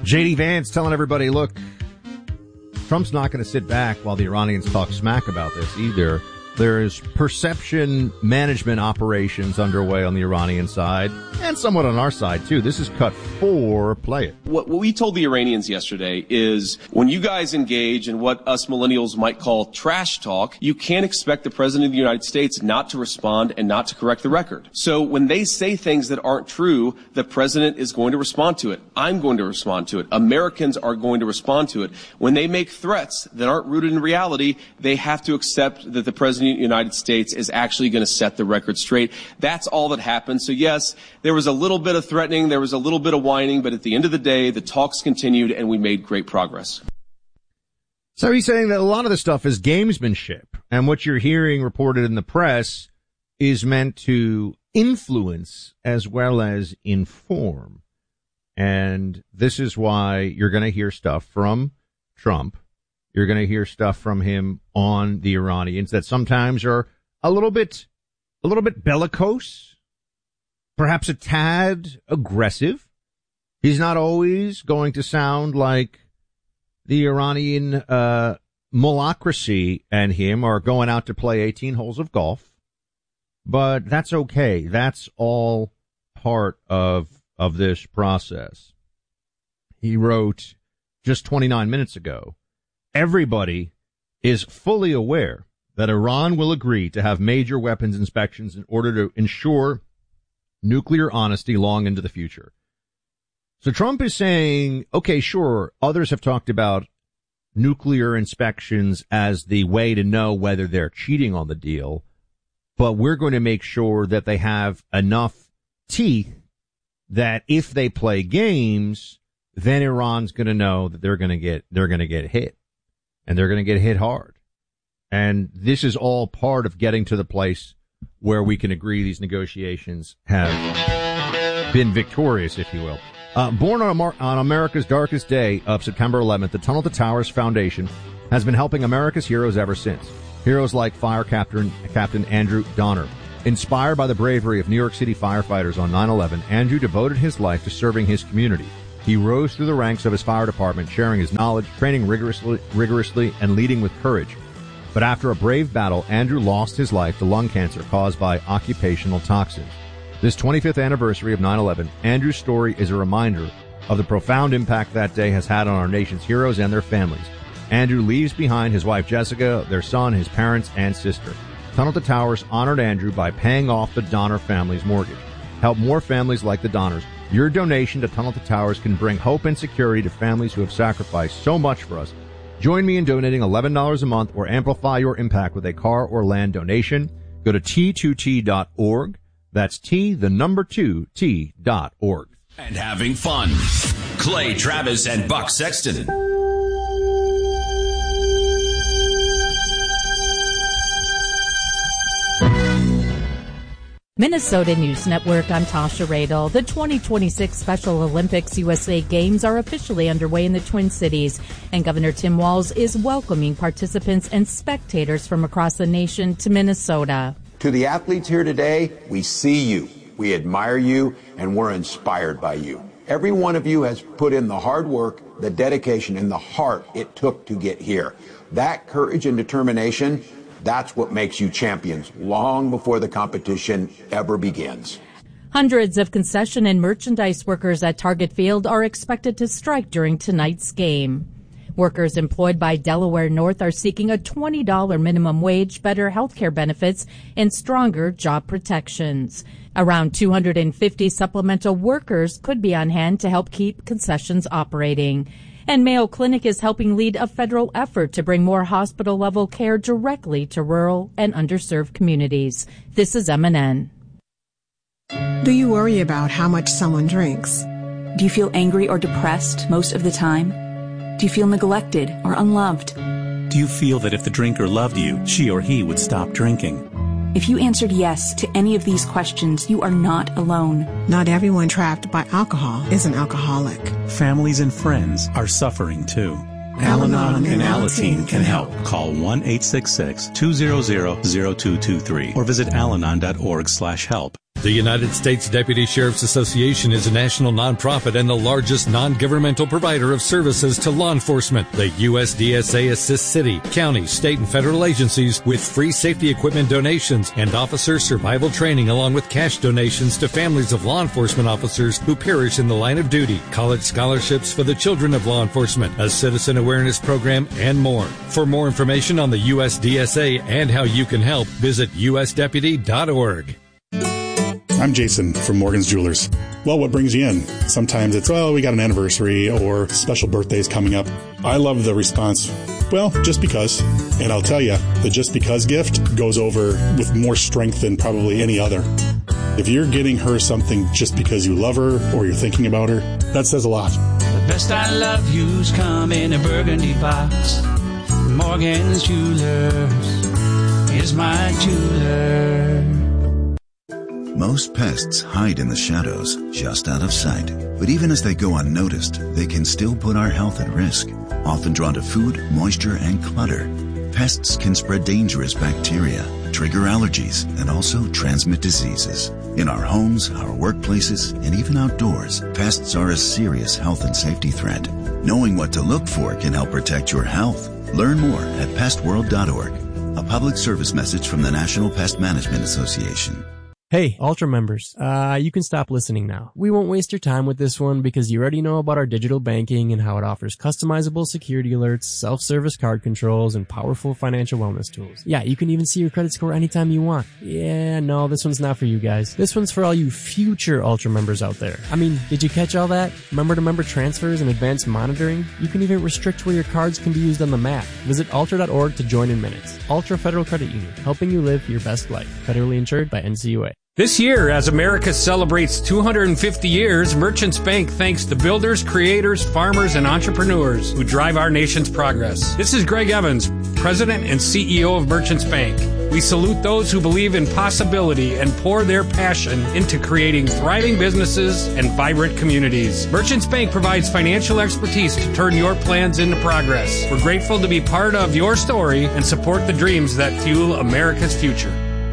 J.D. Vance telling everybody, look, Trump's not going to sit back while the Iranians talk smack about this either. There's perception management operations underway on the Iranian side and somewhat on our side, too. This is cut 4. Play it. What we told the Iranians yesterday is when you guys engage in what us millennials might call trash talk, you can't expect the President of the United States not to respond and not to correct the record. So when they say things that aren't true, the President is going to respond to it. I'm going to respond to it. Americans are going to respond to it. When they make threats that aren't rooted in reality, they have to accept that the President of the United States is actually going to set the record straight. That's all that happened. So yes, there was a little bit of threatening, there was a little bit of whining, but at the end of the day, the talks continued and we made great progress. So he's saying that a lot of the stuff is gamesmanship, and what you're hearing reported in the press is meant to influence as well as inform. And this is why you're going to hear stuff from Trump. You're going to hear stuff from him on the Iranians that sometimes are a little bit bellicose, perhaps a tad aggressive. He's not always going to sound like the Iranian mullahocracy and him are going out to play 18 holes of golf. But that's okay. That's all part of this process. He wrote just 29 minutes ago, everybody is fully aware that Iran will agree to have major weapons inspections in order to ensure nuclear honesty long into the future. So Trump is saying, okay, sure, others have talked about nuclear inspections as the way to know whether they're cheating on the deal, but we're going to make sure that they have enough teeth that if they play games, then Iran's going to know that they're going to get hit, and they're going to get hit hard. And this is all part of getting to the place where we can agree these negotiations have been victorious, if you will. Born on America's darkest day of September 11th, the Tunnel to Towers Foundation has been helping America's heroes ever since. Heroes like Fire Captain Andrew Donner. Inspired by the bravery of New York City firefighters on 9/11, Andrew devoted his life to serving his community. He rose through the ranks of his fire department, sharing his knowledge, training rigorously, and leading with courage. But after a brave battle, Andrew lost his life to lung cancer caused by occupational toxins. This 25th anniversary of 9/11, Andrew's story is a reminder of the profound impact that day has had on our nation's heroes and their families. Andrew leaves behind his wife Jessica, their son, his parents, and sister. Tunnel to Towers honored Andrew by paying off the Donner family's mortgage. Help more families like the Donners. Your donation to Tunnel to Towers can bring hope and security to families who have sacrificed so much for us. Join me in donating $11 a month or amplify your impact with a car or land donation. Go to T2T.org. That's T2T.org. And having fun. Clay Travis and Buck Sexton. Minnesota News Network, I'm Tasha Radel. The 2026 Special Olympics USA Games are officially underway in the Twin Cities, and Governor Tim Walz is welcoming participants and spectators from across the nation to Minnesota. To the athletes here today, we see you, we admire you, and we're inspired by you. Every one of you has put in the hard work, the dedication, and the heart it took to get here. That courage and determination, that's what makes you champions long before the competition ever begins. Hundreds of concession and merchandise workers at Target Field are expected to strike during tonight's game. Workers employed by Delaware North are seeking a $20 minimum wage, better health care benefits, and stronger job protections. Around 250 supplemental workers could be on hand to help keep concessions operating. And Mayo Clinic is helping lead a federal effort to bring more hospital-level care directly to rural and underserved communities. This is MNN. Do you worry about how much someone drinks? Do you feel angry or depressed most of the time? Do you feel neglected or unloved? Do you feel that if the drinker loved you, she or he would stop drinking? If you answered yes to any of these questions, you are not alone. Not everyone trapped by alcohol is an alcoholic. Families and friends are suffering too. Al-Anon and Alateen can help. Call 1-866-200-0223 or visit alanon.org/help. The United States Deputy Sheriff's Association is a national nonprofit and the largest non-governmental provider of services to law enforcement. The USDSA assists city, county, state, and federal agencies with free safety equipment donations and officer survival training, along with cash donations to families of law enforcement officers who perish in the line of duty, college scholarships for the children of law enforcement, a citizen awareness program, and more. For more information on the USDSA and how you can help, visit usdeputy.org. I'm Jason from Morgan's Jewelers. Well, what brings you in? Sometimes it's, we got an anniversary or special birthdays coming up. I love the response, well, just because. And I'll tell you, the just because gift goes over with more strength than probably any other. If you're getting her something just because you love her or you're thinking about her, that says a lot. The best I love you's come in a burgundy box. Morgan's Jewelers is my jeweler. Most pests hide in the shadows, just out of sight. But even as they go unnoticed, they can still put our health at risk. Often drawn to food, moisture, and clutter, pests can spread dangerous bacteria, trigger allergies, and also transmit diseases. In our homes, our workplaces, and even outdoors, pests are a serious health and safety threat. Knowing what to look for can help protect your health. Learn more at pestworld.org. A public service message from the National Pest Management Association. Hey, Ultra members, you can stop listening now. We won't waste your time with this one because you already know about our digital banking and how it offers customizable security alerts, self-service card controls, and powerful financial wellness tools. Yeah, you can even see your credit score anytime you want. Yeah, no, this one's not for you guys. This one's for all you future Ultra members out there. I mean, did you catch all that? Member-to-member transfers and advanced monitoring? You can even restrict where your cards can be used on the map. Visit ultra.org to join in minutes. Ultra Federal Credit Union, helping you live your best life. Federally insured by NCUA. This year, as America celebrates 250 years, Merchants Bank thanks the builders, creators, farmers, and entrepreneurs who drive our nation's progress. This is Greg Evans, President and CEO of Merchants Bank. We salute those who believe in possibility and pour their passion into creating thriving businesses and vibrant communities. Merchants Bank provides financial expertise to turn your plans into progress. We're grateful to be part of your story and support the dreams that fuel America's future.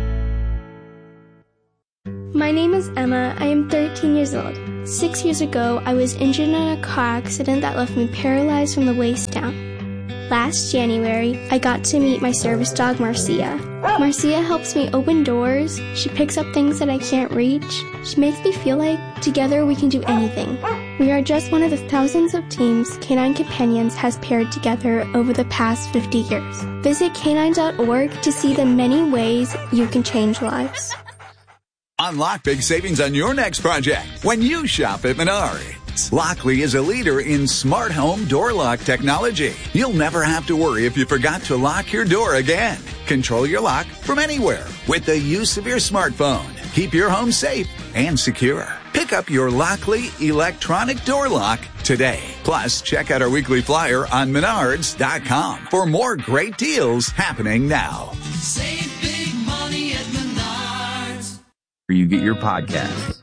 My name is Emma. I am 13 years old. 6 years ago, I was injured in a car accident that left me paralyzed from the waist down. Last January, I got to meet my service dog, Marcia. Marcia helps me open doors. She picks up things that I can't reach. She makes me feel like together we can do anything. We are just one of the thousands of teams Canine Companions has paired together over the past 50 years. Visit canine.org to see the many ways you can change lives. Unlock big savings on your next project when you shop at Menards. Lockley is a leader in smart home door lock technology. You'll never have to worry if you forgot to lock your door again. Control your lock from anywhere with the use of your smartphone. Keep your home safe and secure. Pick up your Lockley electronic door lock today. Plus, check out our weekly flyer on Menards.com for more great deals happening now. Save big money at Menards. You get your podcasts.